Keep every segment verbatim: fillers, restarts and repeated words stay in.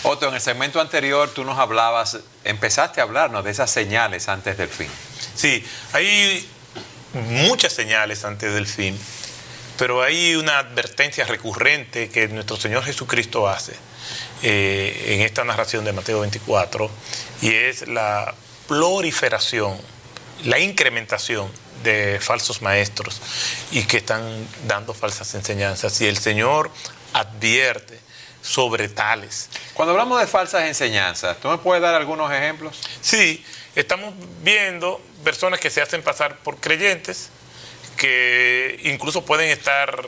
Otto, en el segmento anterior tú nos hablabas, empezaste a hablarnos de esas señales antes del fin. Sí, hay muchas señales antes del fin, pero hay una advertencia recurrente que nuestro Señor Jesucristo hace eh, en esta narración de Mateo veinticuatro, y es la proliferación, la incrementación de falsos maestros y que están dando falsas enseñanzas, y el Señor advierte sobre tales. Cuando hablamos de falsas enseñanzas, ¿tú me puedes dar algunos ejemplos? Sí, estamos viendo personas que se hacen pasar por creyentes, que incluso pueden estar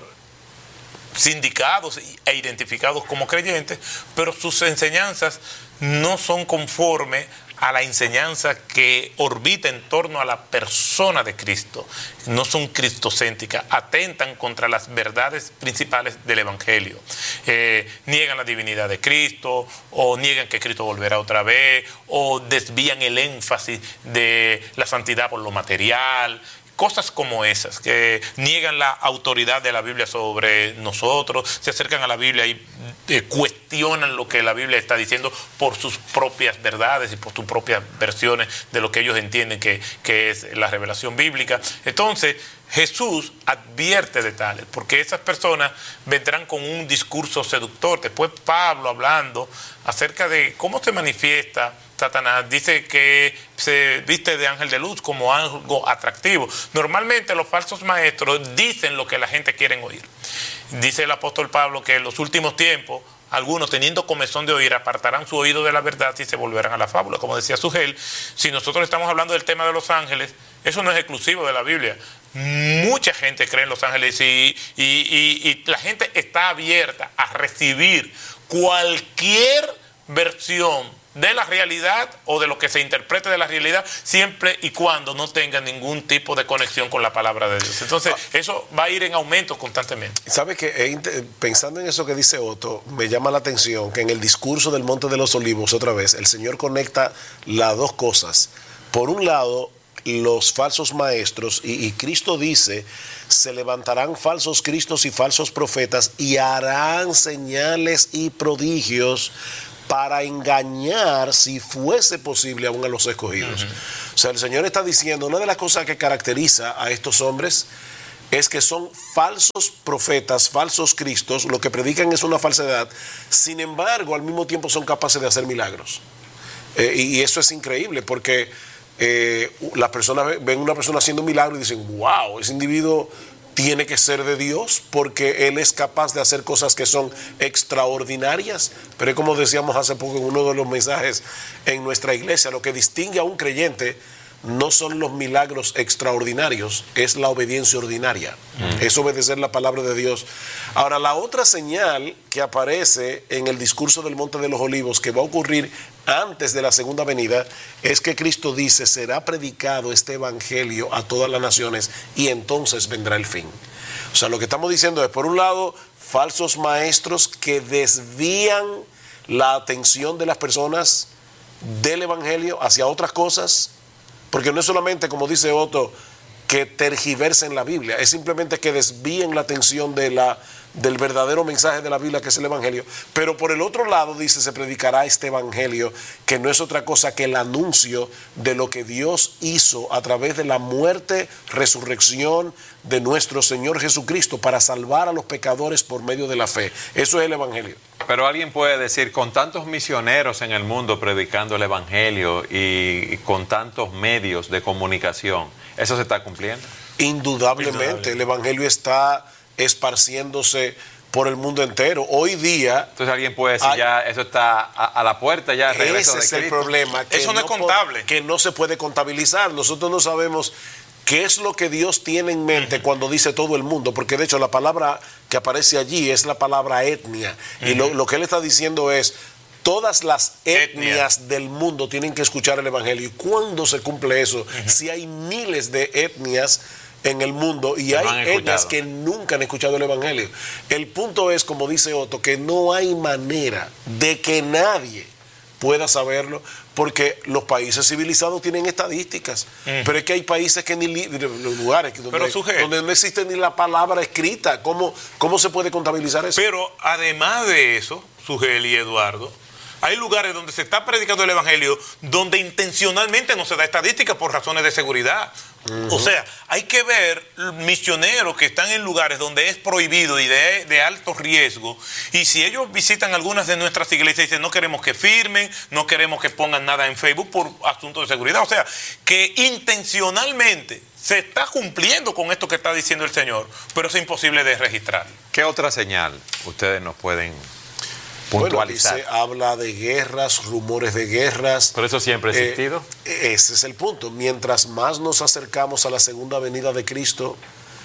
sindicados e identificados como creyentes, pero sus enseñanzas no son conformes a la enseñanza que orbita en torno a la persona de Cristo. No son cristocéntricas, atentan contra las verdades principales del Evangelio. Eh, niegan la divinidad de Cristo, o niegan que Cristo volverá otra vez, o desvían el énfasis de la santidad por lo material. Cosas como esas, que niegan la autoridad de la Biblia sobre nosotros, se acercan a la Biblia y eh, cuestionan lo que la Biblia está diciendo por sus propias verdades y por sus propias versiones de lo que ellos entienden que, que es la revelación bíblica. Entonces, Jesús advierte de tales, porque esas personas vendrán con un discurso seductor. Después Pablo, hablando acerca de cómo se manifiesta Satanás, dice que se viste de ángel de luz como algo atractivo. Normalmente los falsos maestros dicen lo que la gente quiere oír. Dice el apóstol Pablo que en los últimos tiempos algunos, teniendo comezón de oír, apartarán su oído de la verdad y se volverán a la fábula. Como decía Sugel, si nosotros estamos hablando del tema de los ángeles, eso no es exclusivo de la Biblia. Mucha gente cree en los ángeles y, y, y, y la gente está abierta a recibir cualquier versión de la realidad o de lo que se interprete de la realidad, siempre y cuando no tenga ningún tipo de conexión con la palabra de Dios. Entonces, eso va a ir en aumento constantemente. ¿Sabe que pensando en eso que dice Otto, me llama la atención que en el discurso del Monte de los Olivos, otra vez, el Señor conecta las dos cosas? Por un lado, los falsos maestros, y, y Cristo dice, se levantarán falsos cristos y falsos profetas y harán señales y prodigios para engañar, si fuese posible, aún a los escogidos. Uh-huh. O sea, el Señor está diciendo, una de las cosas que caracteriza a estos hombres es que son falsos profetas, falsos cristos, lo que predican es una falsedad, sin embargo, al mismo tiempo son capaces de hacer milagros. Eh, y, y eso es increíble, porque eh, las personas ven una persona haciendo un milagro y dicen, wow, ese individuo tiene que ser de Dios porque Él es capaz de hacer cosas que son extraordinarias. Pero como decíamos hace poco en uno de los mensajes en nuestra iglesia, lo que distingue a un creyente no son los milagros extraordinarios, es la obediencia ordinaria. Mm. Es obedecer la palabra de Dios. Ahora, la otra señal que aparece en el discurso del Monte de los Olivos, que va a ocurrir antes de la segunda venida, es que Cristo dice, será predicado este evangelio a todas las naciones y entonces vendrá el fin. O sea, lo que estamos diciendo es, por un lado, falsos maestros que desvían la atención de las personas del evangelio hacia otras cosas, porque no es solamente, como dice Otto, que tergiversen la Biblia, es simplemente que desvíen la atención de la, del verdadero mensaje de la Biblia, que es el Evangelio. Pero por el otro lado, dice, se predicará este Evangelio, que no es otra cosa que el anuncio de lo que Dios hizo a través de la muerte, resurrección de nuestro Señor Jesucristo para salvar a los pecadores por medio de la fe. Eso es el Evangelio. Pero alguien puede decir, con tantos misioneros en el mundo predicando el Evangelio y, y con tantos medios de comunicación, ¿eso se está cumpliendo? Indudablemente, Indudable. El Evangelio está esparciéndose por el mundo entero. Hoy día... Entonces alguien puede decir, hay, ya eso está a, a la puerta, ya el regreso de Cristo. Ese es el problema. Que eso no es contable. Que no se puede contabilizar. Nosotros no sabemos qué es lo que Dios tiene en mente uh-huh. cuando dice todo el mundo, porque de hecho la palabra que aparece allí es la palabra etnia. Uh-huh. Y lo, lo que él está diciendo es, todas las etnias Etnia. del mundo tienen que escuchar el Evangelio. ¿Y cuándo se cumple eso? Uh-huh. Si hay miles de etnias en el mundo y hay etnias que nunca han escuchado el Evangelio. El punto es, como dice Otto, que no hay manera de que nadie pueda saberlo, porque los países civilizados tienen estadísticas, uh-huh. pero es que hay países que ni lugares donde, pero, sujeto, donde no existe ni la palabra escrita. ¿Cómo, cómo se puede contabilizar eso? Pero además de eso, Sugel y Eduardo, Hay lugares donde se está predicando el evangelio donde intencionalmente no se da estadística por razones de seguridad. Uh-huh. O sea, hay que ver misioneros que están en lugares donde es prohibido y de, de alto riesgo, y si ellos visitan algunas de nuestras iglesias y dicen no queremos que firmen, no queremos que pongan nada en Facebook por asuntos de seguridad. O sea, que intencionalmente se está cumpliendo con esto que está diciendo el Señor, pero es imposible de registrar. ¿Qué otra señal ustedes nos pueden puntualizar? Bueno, dice, habla de guerras, rumores de guerras. ¿Pero eso siempre ha existido? Eh, ese es el punto. Mientras más nos acercamos a la segunda venida de Cristo,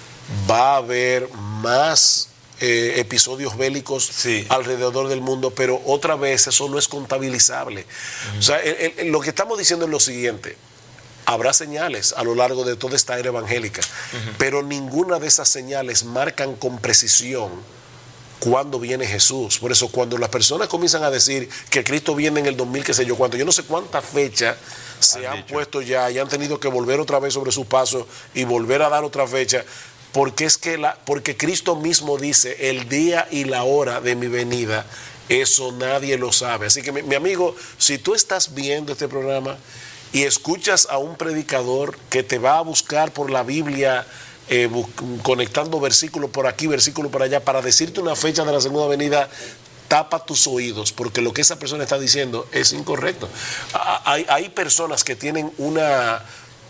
va a haber más eh, episodios bélicos sí. alrededor del mundo, pero otra vez eso no es contabilizable. Uh-huh. O sea, el, el, lo que estamos diciendo es lo siguiente. Habrá señales a lo largo de toda esta era evangélica, uh-huh. pero ninguna de esas señales marcan con precisión cuándo viene Jesús. Por eso cuando las personas comienzan a decir que Cristo viene en el dos mil, qué sé yo cuánto, yo no sé cuántas fechas se han, han puesto ya y han tenido que volver otra vez sobre sus pasos y volver a dar otra fecha, porque es que la, porque Cristo mismo dice el día y la hora de mi venida, eso nadie lo sabe. Así que mi, mi amigo, si tú estás viendo este programa y escuchas a un predicador que te va a buscar por la Biblia, Eh, conectando versículos por aquí, versículos por allá, para decirte una fecha de la segunda venida, tapa tus oídos, porque lo que esa persona está diciendo es incorrecto. Hay, hay personas que tienen una,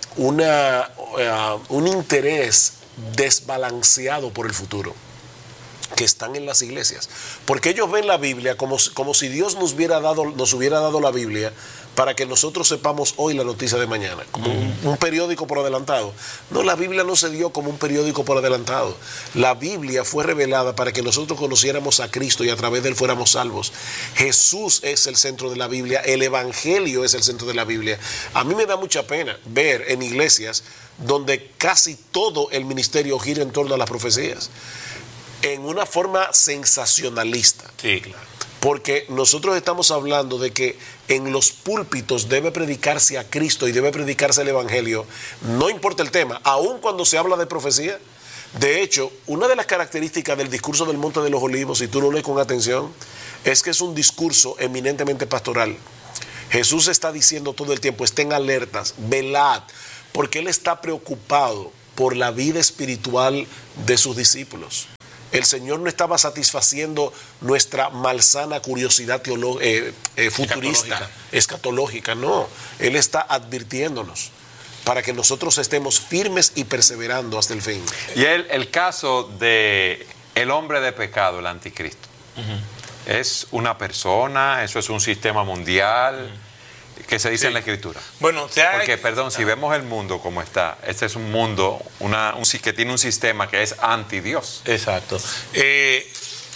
una, uh, un interés desbalanceado por el futuro, que están en las iglesias, porque ellos ven la Biblia como, como si Dios nos hubiera dado, nos hubiera dado la Biblia para que nosotros sepamos hoy la noticia de mañana, como un, un periódico por adelantado. No, la Biblia no se dio como un periódico por adelantado. La Biblia fue revelada para que nosotros conociéramos a Cristo y a través de él fuéramos salvos. Jesús es el centro de la Biblia, el Evangelio es el centro de la Biblia. A mí me da mucha pena ver en iglesias donde casi todo el ministerio gira en torno a las profecías, en una forma sensacionalista. Sí, claro. Porque nosotros estamos hablando de que en los púlpitos debe predicarse a Cristo y debe predicarse el Evangelio, no importa el tema, aun cuando se habla de profecía. De hecho, una de las características del discurso del Monte de los Olivos, si tú lo lees con atención, es que es un discurso eminentemente pastoral. Jesús está diciendo todo el tiempo, estén alertas, velad, porque Él está preocupado por la vida espiritual de sus discípulos. El Señor no estaba satisfaciendo nuestra malsana curiosidad teolo- eh, eh, futurista, escatológica. escatológica, no. Él está advirtiéndonos para que nosotros estemos firmes y perseverando hasta el fin. Y el, el caso de el hombre de pecado, el anticristo, uh-huh. ¿es una persona? ¿Eso es un sistema mundial? Uh-huh. ¿Qué se dice sí. en la Escritura? Bueno, se ha... Porque, perdón, si vemos el mundo como está, este es un mundo una, un, que tiene un sistema que es anti-Dios. Exacto. Eh,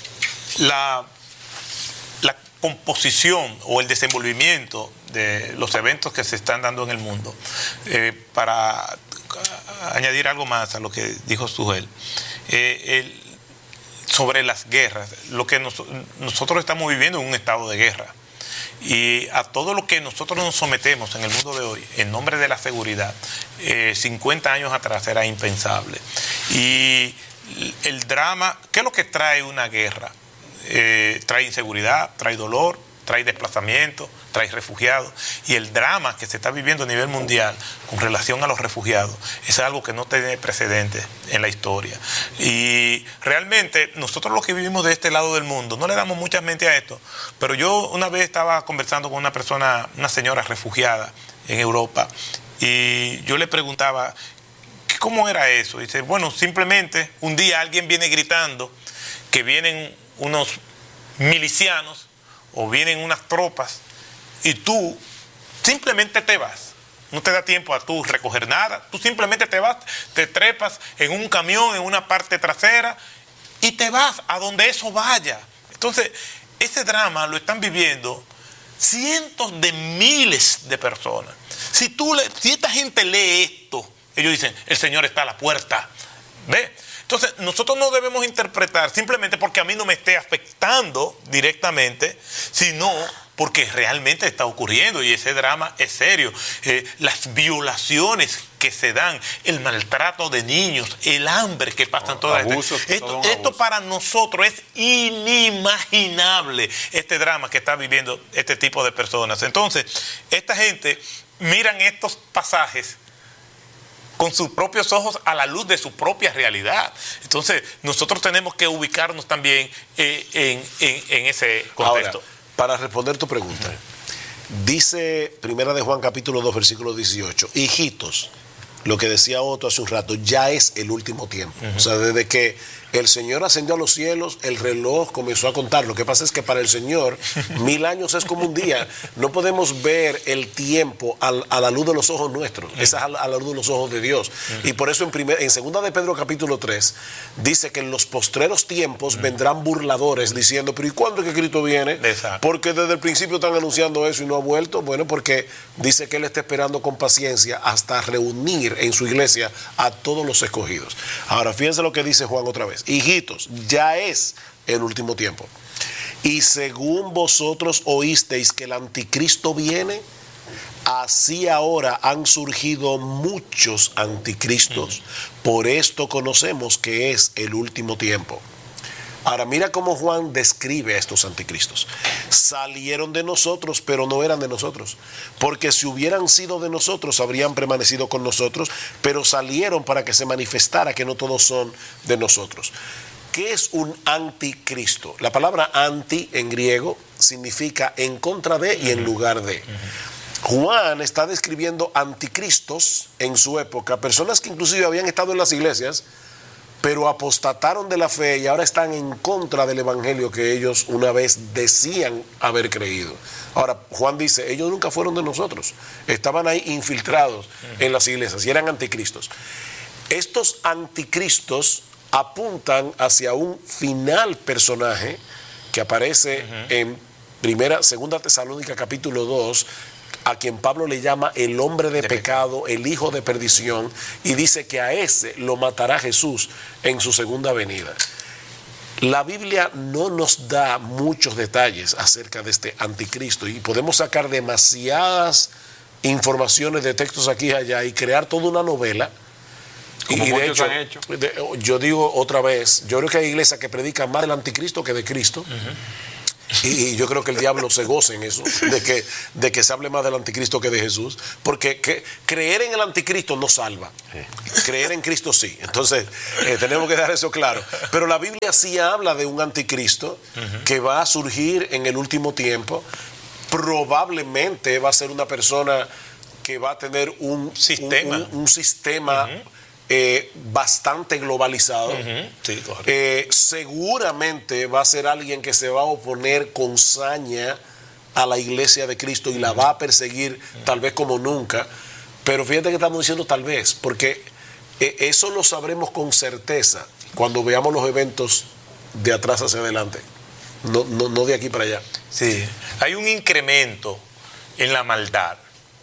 la, la composición o el desenvolvimiento de los eventos que se están dando en el mundo, eh, para añadir algo más a lo que dijo Sugel, eh, el, sobre las guerras, lo que nos, nosotros estamos viviendo en un estado de guerra. Y a todo lo que nosotros nos sometemos en el mundo de hoy, en nombre de la seguridad, eh, cincuenta años atrás era impensable. Y el drama, ¿qué es lo que trae una guerra? Eh, trae inseguridad, trae dolor, trae desplazamiento, trae refugiados. Y el drama que se está viviendo a nivel mundial con relación a los refugiados es algo que no tiene precedentes en la historia. Y realmente nosotros los que vivimos de este lado del mundo no le damos mucha mente a esto. Pero yo una vez estaba conversando con una persona, una señora refugiada en Europa, y yo le preguntaba ¿cómo era eso? Y dice, bueno, simplemente un día alguien viene gritando que vienen unos milicianos o vienen unas tropas y tú simplemente te vas. No te da tiempo a tú recoger nada. Tú simplemente te vas, te trepas en un camión, en una parte trasera y te vas a donde eso vaya. Entonces, ese drama lo están viviendo cientos de miles de personas. Si, tú le, si esta gente lee esto, ellos dicen, el Señor está a la puerta. ¿Ve? Entonces, nosotros no debemos interpretar simplemente porque a mí no me esté afectando directamente, sino porque realmente está ocurriendo y ese drama es serio. Eh, las violaciones que se dan, el maltrato de niños, el hambre que pasan, oh, todas abusos, estas. Esto, todo esto para nosotros es inimaginable, este drama que está viviendo este tipo de personas. Entonces, esta gente miran estos pasajes con sus propios ojos a la luz de su propia realidad. Entonces, nosotros tenemos que ubicarnos también eh, en, en, en ese contexto. Ahora, para responder tu pregunta, uh-huh. dice Primera de Juan capítulo dos, versículo dieciocho, hijitos, lo que decía Otto hace un rato, ya es el último tiempo. Uh-huh. O sea, desde que el Señor ascendió a los cielos, el reloj comenzó a contar. Lo que pasa es que para el Señor, mil años es como un día. No podemos ver el tiempo a, a la luz de los ojos nuestros. Uh-huh. Esa es a la, a la luz de los ojos de Dios. Uh-huh. Y por eso en, primer, en segunda de Pedro capítulo tres, dice que en los postreros tiempos uh-huh. vendrán burladores diciendo, pero ¿y cuándo es que Cristo viene? Exacto. Porque desde el principio están anunciando eso y no ha vuelto. Bueno, porque dice que Él está esperando con paciencia hasta reunir en su iglesia a todos los escogidos. Ahora, fíjense lo que dice Juan otra vez. Hijitos, ya es el último tiempo. Y según vosotros oísteis que el anticristo viene, así ahora han surgido muchos anticristos. Uh-huh. Por esto conocemos que es el último tiempo. Ahora mira cómo Juan describe a estos anticristos. Salieron de nosotros, pero no eran de nosotros. Porque si hubieran sido de nosotros, habrían permanecido con nosotros, pero salieron para que se manifestara que no todos son de nosotros. ¿Qué es un anticristo? La palabra anti en griego significa en contra de y en lugar de. Juan está describiendo anticristos en su época, personas que inclusive habían estado en las iglesias, pero apostataron de la fe y ahora están en contra del evangelio que ellos una vez decían haber creído. Ahora, Juan dice, ellos nunca fueron de nosotros, estaban ahí infiltrados uh-huh. en las iglesias y eran anticristos. Estos anticristos apuntan hacia un final personaje que aparece uh-huh. en primera, segunda Tesalónica capítulo dos, a quien Pablo le llama el hombre de, de pecado, el hijo de perdición, y dice que a ese lo matará Jesús en su segunda venida. La Biblia no nos da muchos detalles acerca de este anticristo y podemos sacar demasiadas informaciones de textos aquí y allá y crear toda una novela. Como y de muchos hecho, han hecho. De, yo digo otra vez, yo creo que hay iglesias que predican más del anticristo que de Cristo. Uh-huh. Y yo creo que el diablo se goza en eso, de que, de que se hable más del anticristo que de Jesús, porque que, creer en el anticristo no salva, creer en Cristo sí. Entonces, eh, tenemos que dejar eso claro. Pero la Biblia sí habla de un anticristo uh-huh. que va a surgir en el último tiempo. Probablemente va a ser una persona que va a tener un sistema, un, un, un sistema uh-huh. Eh, bastante globalizado. Uh-huh. Sí, eh, seguramente va a ser alguien que se va a oponer con saña a la iglesia de Cristo y uh-huh. la va a perseguir uh-huh. tal vez como nunca. Pero fíjate que estamos diciendo tal vez, porque eh, eso lo sabremos con certeza cuando veamos los eventos de atrás hacia adelante, no, no, no de aquí para allá. Sí, hay un incremento en la maldad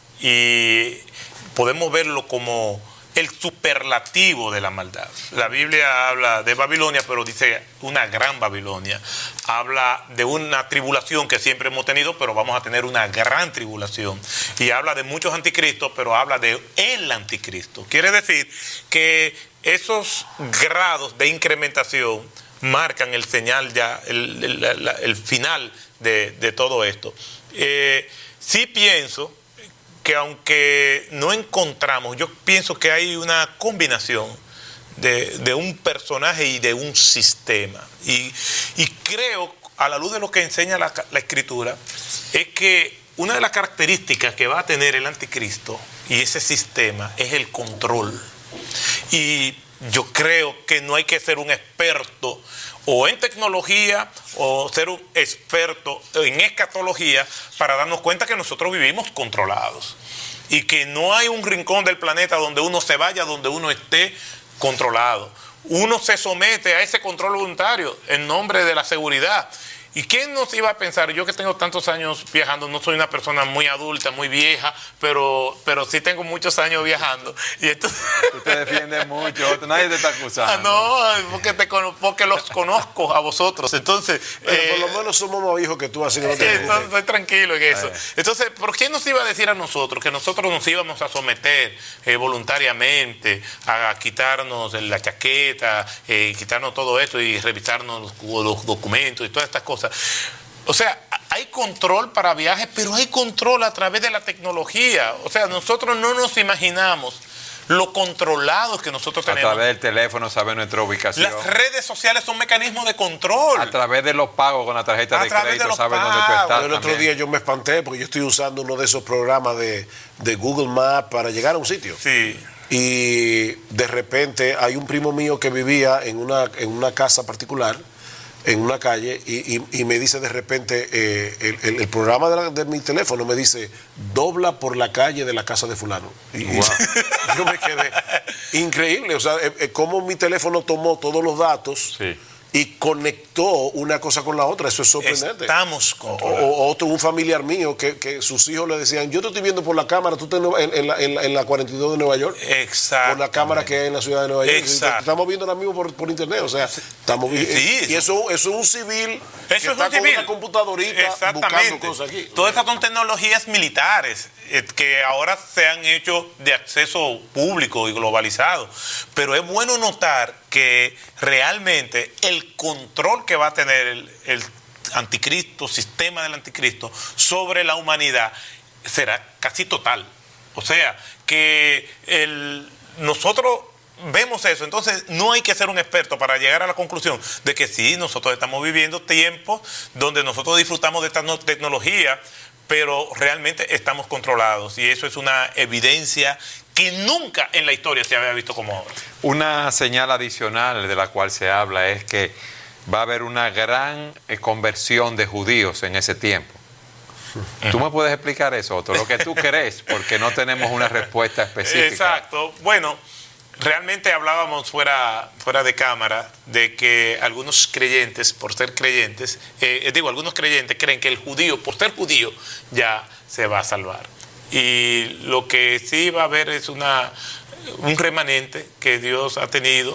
y podemos verlo como el superlativo de la maldad. La Biblia habla de Babilonia, pero dice una gran Babilonia. Habla de una tribulación que siempre hemos tenido, pero vamos a tener una gran tribulación. Y habla de muchos anticristos, pero habla de el anticristo. Quiere decir que esos grados de incrementación marcan el señal ya, el, el, el, el final de, de todo esto. Eh, sí pienso que aunque no encontramos, yo pienso que hay una combinación de, de un personaje y de un sistema. Y, y creo, a la luz de lo que enseña la, la Escritura, es que una de las características que va a tener el anticristo y ese sistema es el control. Y yo creo que no hay que ser un experto o en tecnología o ser un experto en escatología para darnos cuenta que nosotros vivimos controlados y que no hay un rincón del planeta donde uno se vaya, donde uno esté controlado. Uno se somete a ese control voluntario en nombre de la seguridad ¿Y quién nos iba a pensar? Yo que tengo tantos años viajando, no soy una persona muy adulta, muy vieja, pero, pero sí tengo muchos años viajando. Y entonces... Tú te defiendes mucho, nadie te está acusando. Ah, no, porque, te, porque los conozco a vosotros. Entonces... Pero eh, por lo menos somos más viejos que tú, así que no te Entonces, estoy tranquilo en eso. Ay. Entonces, ¿por qué nos iba a decir a nosotros que nosotros nos íbamos a someter eh, voluntariamente a, a quitarnos la chaqueta, eh, quitarnos todo esto y revisarnos los, los documentos y todas estas cosas? O sea, hay control para viajes, pero hay control a través de la tecnología. O sea, nosotros no nos imaginamos lo controlados que nosotros tenemos. A través del teléfono sabe nuestra ubicación. Las redes sociales son mecanismos de control. A través de los pagos con la tarjeta A de través crédito de sabe los dónde tú pagos. estás. El otro también. día yo me espanté porque yo estoy usando uno de esos programas de, de Google Maps para llegar a un sitio. Sí. Y de repente hay un primo mío que vivía en una, en una casa particular, en una calle, y, y, y me dice de repente, eh, el, el, el programa de, la, de mi teléfono me dice, dobla por la calle de la casa de fulano. Y, Wow. y yo me quedé increíble, o sea, eh, eh, cómo mi teléfono tomó todos los datos. Sí. Y conectó una cosa con la otra, eso es sorprendente. Estamos O, controlados. o otro, un familiar mío, que, que sus hijos le decían, yo te estoy viendo por la cámara, tú estás en, en, en, la, en, la, en la cuarenta y dos de Nueva York, Exacto. por la cámara que hay en la ciudad de Nueva York. Exacto. Estamos viendo ahora mismo por, por internet, o sea, estamos viendo. Sí, y eso, eso es un civil que Eso es está un con civil. una computadorita buscando cosas aquí. Todas estas son tecnologías militares eh, que ahora se han hecho de acceso público y globalizado. Pero es bueno notar que realmente el control que va a tener el, el anticristo, sistema del anticristo, sobre la humanidad será casi total. O sea, que el, nosotros vemos eso, entonces no hay que ser un experto para llegar a la conclusión de que sí, nosotros estamos viviendo tiempos donde nosotros disfrutamos de esta no- tecnología, pero realmente estamos controlados, y eso es una evidencia que nunca en la historia se había visto como ahora. Una señal adicional de la cual se habla es que va a haber una gran eh, conversión de judíos en ese tiempo. ¿Tú me puedes explicar eso, Otto? Lo que tú crees, porque no tenemos una respuesta específica. Exacto. Bueno, realmente hablábamos fuera, fuera de cámara de que algunos creyentes, por ser creyentes, eh, digo, algunos creyentes creen que el judío, por ser judío, ya se va a salvar. Y lo que sí va a haber es una, un remanente que Dios ha tenido,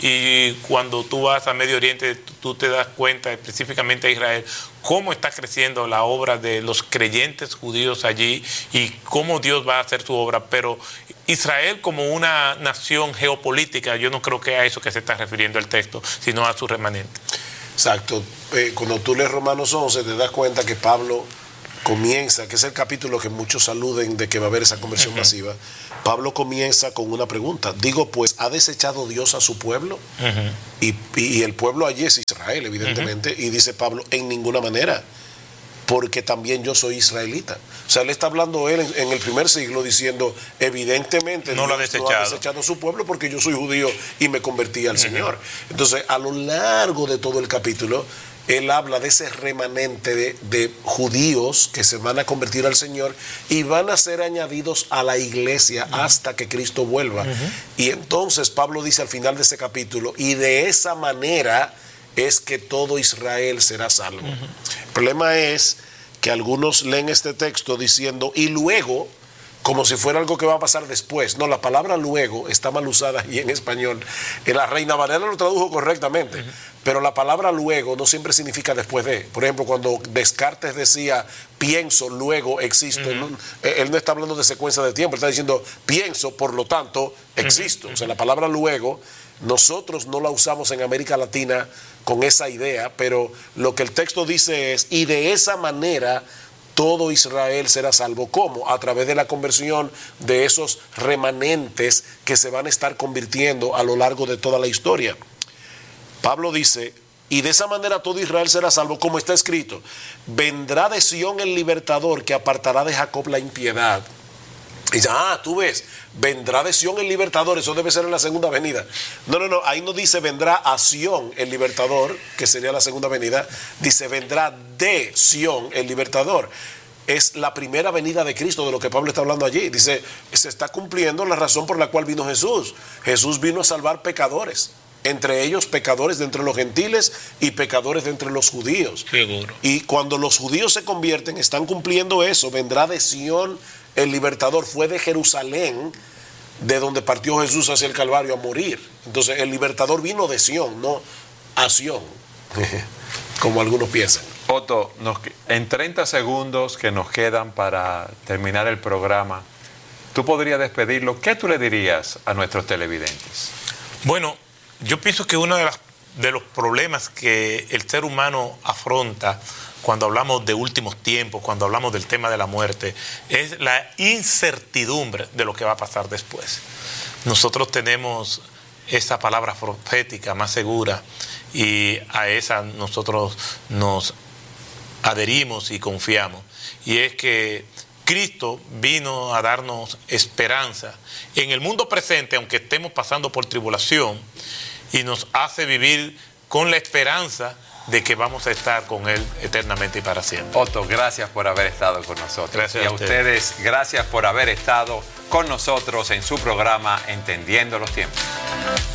y cuando tú vas a Medio Oriente, tú te das cuenta, específicamente a Israel, cómo está creciendo la obra de los creyentes judíos allí y cómo Dios va a hacer su obra. Pero Israel como una nación geopolítica, yo no creo que a eso que se está refiriendo el texto, sino a su remanente. Exacto. Eh, cuando tú lees Romanos once, te das cuenta que Pablo comienza, que es el capítulo que muchos aluden de que va a haber esa conversión uh-huh. masiva. Pablo comienza con una pregunta. Digo, pues, ¿ha desechado Dios a su pueblo? Uh-huh. Y, y el pueblo allí es Israel, evidentemente. Uh-huh. Y dice Pablo, en ninguna manera, porque también yo soy israelita. O sea, él está hablando él en, en el primer siglo diciendo, evidentemente no Dios lo ha desechado. no ha desechado a su pueblo porque yo soy judío y me convertí al uh-huh. Señor. Entonces, a lo largo de todo el capítulo, él habla de ese remanente de, de judíos que se van a convertir al Señor y van a ser añadidos a la iglesia uh-huh. hasta que Cristo vuelva. Uh-huh. Y entonces Pablo dice al final de ese capítulo, y de esa manera es que todo Israel será salvo. Uh-huh. El problema es que algunos leen este texto diciendo, y luego, como si fuera algo que va a pasar después. No, la palabra luego está mal usada ahí en español. La Reina Valera lo tradujo correctamente, uh-huh. pero la palabra luego no siempre significa después de. Por ejemplo, cuando Descartes decía pienso, luego existo, uh-huh. no, él no está hablando de secuencia de tiempo, él está diciendo pienso, por lo tanto existo. Uh-huh. O sea, la palabra luego nosotros no la usamos en América Latina con esa idea, pero lo que el texto dice es, y de esa manera todo Israel será salvo. ¿Cómo? A través de la conversión de esos remanentes que se van a estar convirtiendo a lo largo de toda la historia. Pablo dice, y de esa manera todo Israel será salvo, como está escrito, vendrá de Sión el libertador que apartará de Jacob la impiedad. Y dice, ah, tú ves, vendrá de Sión el libertador, eso debe ser en la segunda venida. No, no, no, ahí no dice vendrá a Sión el libertador, que sería la segunda venida, dice vendrá de Sión el libertador. Es la primera venida de Cristo de lo que Pablo está hablando allí. Dice, se está cumpliendo la razón por la cual vino Jesús. Jesús vino a salvar pecadores. entre ellos pecadores de entre los gentiles y pecadores de entre los judíos. Seguro. Y cuando los judíos se convierten, están cumpliendo eso. Vendrá de Sión el libertador. Fue de Jerusalén, de donde partió Jesús hacia el Calvario a morir. Entonces el libertador vino de Sión, no a Sión, como algunos piensan. Otto, nos, en treinta segundos que nos quedan para terminar el programa, tú podrías despedirlo. ¿Qué tú le dirías a nuestros televidentes? Bueno, yo pienso que uno de, las, de los problemas que el ser humano afronta cuando hablamos de últimos tiempos, cuando hablamos del tema de la muerte, es la incertidumbre de lo que va a pasar después. Nosotros tenemos esa palabra profética más segura y a esa nosotros nos adherimos y confiamos. Y es que Cristo vino a darnos esperanza en el mundo presente, aunque estemos pasando por tribulación, y nos hace vivir con la esperanza de que vamos a estar con Él eternamente y para siempre. Otto, gracias por haber estado con nosotros. Gracias y a, a ustedes. ustedes, gracias por haber estado con nosotros en su programa Entendiendo los Tiempos.